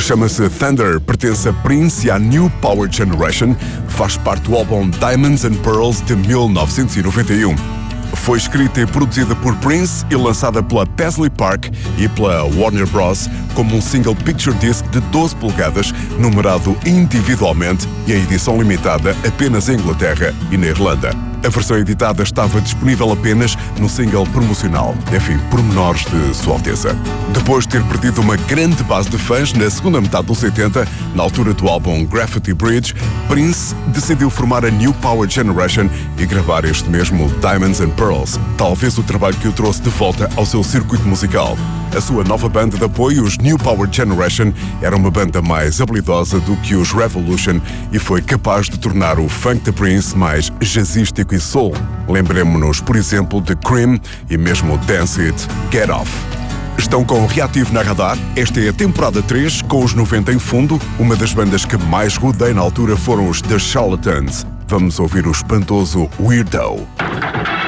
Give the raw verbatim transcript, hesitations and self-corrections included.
Chama-se Thunder, pertence a Prince e à New Power Generation, faz parte do álbum Diamonds and Pearls de mil novecentos e noventa e um. Foi escrita e produzida por Prince e lançada pela Paisley Park e pela Warner Bros. Como um single picture disc de doze polegadas, numerado individualmente, e a edição limitada apenas em Inglaterra e na Irlanda. A versão editada estava disponível apenas no single promocional. Enfim, pormenores de Sua Alteza. Depois de ter perdido uma grande base de fãs na segunda metade dos oitenta, na altura do álbum Graffiti Bridge, Prince decidiu formar a New Power Generation e gravar este mesmo Diamonds and Pearls, talvez o trabalho que o trouxe de volta ao seu circuito musical. A sua nova banda de apoio, os New Power Generation, era uma banda mais habilidosa do que os Revolution e foi capaz de tornar o funk de Prince mais jazzístico e soul. Lembremos-nos, por exemplo, de Cream e mesmo Dance It, Get Off. Estão com o Reativo na Radar. Esta é a temporada três, com os noventa em fundo. Uma das bandas que mais rodei na altura foram os The Charlatans. Vamos ouvir o espantoso Weirdo.